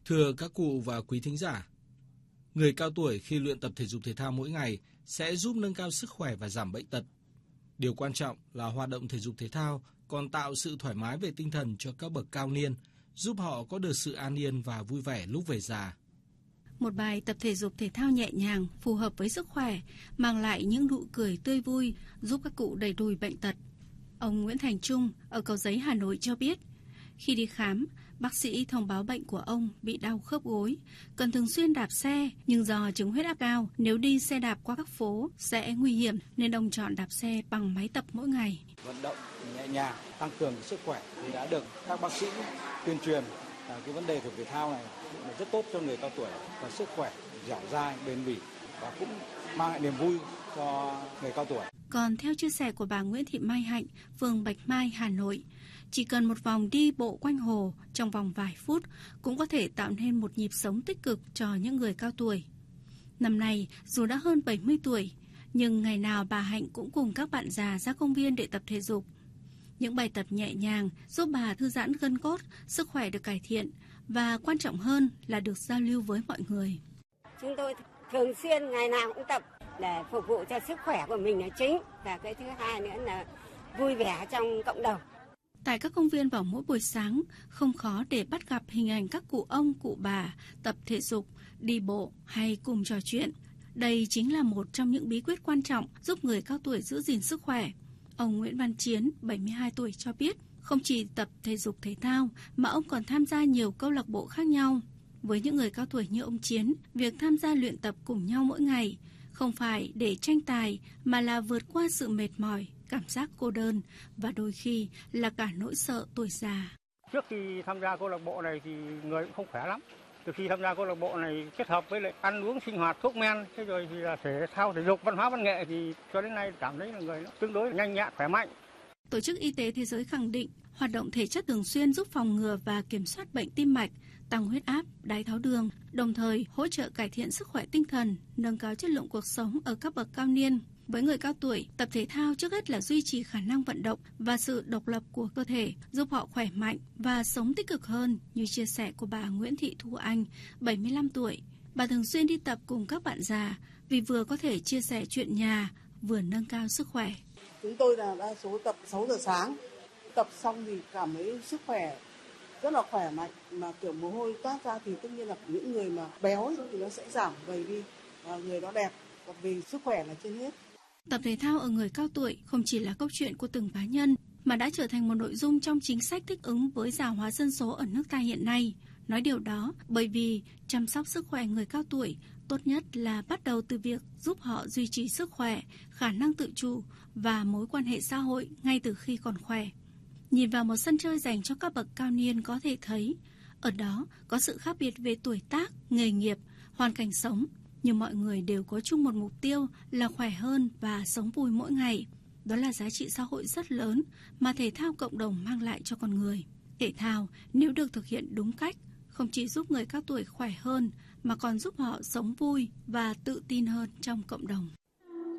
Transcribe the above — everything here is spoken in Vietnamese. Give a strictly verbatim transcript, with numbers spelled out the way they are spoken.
Thưa các cụ và quý thính giả, người cao tuổi khi luyện tập thể dục thể thao mỗi ngày sẽ giúp nâng cao sức khỏe và giảm bệnh tật. Điều quan trọng là hoạt động thể dục thể thao còn tạo sự thoải mái về tinh thần cho các bậc cao niên, giúp họ có được sự an yên và vui vẻ lúc về già. Một bài tập thể dục thể thao nhẹ nhàng, phù hợp với sức khỏe, mang lại những nụ cười tươi vui, giúp các cụ đẩy lùi bệnh tật. Ông Nguyễn Thành Trung ở Cầu Giấy, Hà Nội cho biết, khi đi khám, bác sĩ thông báo bệnh của ông bị đau khớp gối, cần thường xuyên đạp xe, nhưng do chứng huyết áp cao, nếu đi xe đạp qua các phố sẽ nguy hiểm nên ông chọn đạp xe bằng máy tập mỗi ngày. Vận động nhẹ nhàng, tăng cường sức khỏe thì đã được các bác sĩ tuyên truyền là cái vấn đề thể dục thể thao này rất tốt cho người cao tuổi và sức khỏe dẻo dai, bền bỉ và cũng mang lại niềm vui cho người cao tuổi. Còn theo chia sẻ của bà Nguyễn Thị Mai Hạnh, phường Bạch Mai, Hà Nội, chỉ cần một vòng đi bộ quanh hồ trong vòng vài phút cũng có thể tạo nên một nhịp sống tích cực cho những người cao tuổi. Năm nay, dù đã hơn bảy mươi tuổi, nhưng ngày nào bà Hạnh cũng cùng các bạn già ra công viên để tập thể dục. Những bài tập nhẹ nhàng giúp bà thư giãn gân cốt, sức khỏe được cải thiện và quan trọng hơn là được giao lưu với mọi người. Chúng tôi thường xuyên ngày nào cũng tập để phục vụ cho sức khỏe của mình là chính, và cái thứ hai nữa là vui vẻ trong cộng đồng. Tại các công viên vào mỗi buổi sáng, không khó để bắt gặp hình ảnh các cụ ông, cụ bà tập thể dục, đi bộ hay cùng trò chuyện. Đây chính là một trong những bí quyết quan trọng giúp người cao tuổi giữ gìn sức khỏe. Ông Nguyễn Văn Chiến, bảy mươi hai tuổi cho biết, không chỉ tập thể dục thể thao mà ông còn tham gia nhiều câu lạc bộ khác nhau. Với những người cao tuổi như ông Chiến, việc tham gia luyện tập cùng nhau mỗi ngày không phải để tranh tài mà là vượt qua sự mệt mỏi, cảm giác cô đơn và đôi khi là cả nỗi sợ tuổi già. Trước khi tham gia câu lạc bộ này thì người cũng không khỏe lắm. Từ khi tham gia câu lạc bộ này kết hợp với lại ăn uống sinh hoạt thuốc men, thế rồi thì là thể thao thể dục văn hóa văn nghệ thì cho đến nay cảm thấy là người nó tương đối nhanh nhẹn khỏe mạnh. Tổ chức Y tế Thế giới khẳng định hoạt động thể chất thường xuyên giúp phòng ngừa và kiểm soát bệnh tim mạch, tăng huyết áp, đái tháo đường, đồng thời hỗ trợ cải thiện sức khỏe tinh thần, nâng cao chất lượng cuộc sống ở các bậc cao niên. Với người cao tuổi, tập thể thao trước hết là duy trì khả năng vận động và sự độc lập của cơ thể, giúp họ khỏe mạnh và sống tích cực hơn, như chia sẻ của bà Nguyễn Thị Thu Anh, bảy mươi lăm tuổi. Bà thường xuyên đi tập cùng các bạn già vì vừa có thể chia sẻ chuyện nhà, vừa nâng cao sức khỏe. Chúng tôi là đa số tập sáu giờ sáng, tập xong thì cảm thấy sức khỏe rất là khỏe mạnh, mà kiểu mồ hôi toát ra thì tất nhiên là những người mà béo ấy, thì nó sẽ giảm gầy đi, và người đó đẹp, vì sức khỏe là trên hết. Tập thể thao ở người cao tuổi không chỉ là câu chuyện của từng cá nhân mà đã trở thành một nội dung trong chính sách thích ứng với già hóa dân số ở nước ta hiện nay. Nói điều đó bởi vì chăm sóc sức khỏe người cao tuổi tốt nhất là bắt đầu từ việc giúp họ duy trì sức khỏe, khả năng tự chủ và mối quan hệ xã hội ngay từ khi còn khỏe. Nhìn vào một sân chơi dành cho các bậc cao niên có thể thấy, ở đó có sự khác biệt về tuổi tác, nghề nghiệp, hoàn cảnh sống, nhưng mọi người đều có chung một mục tiêu là khỏe hơn và sống vui mỗi ngày. Đó là giá trị xã hội rất lớn mà thể thao cộng đồng mang lại cho con người. Thể thao nếu được thực hiện đúng cách, không chỉ giúp người cao tuổi khỏe hơn mà còn giúp họ sống vui và tự tin hơn trong cộng đồng.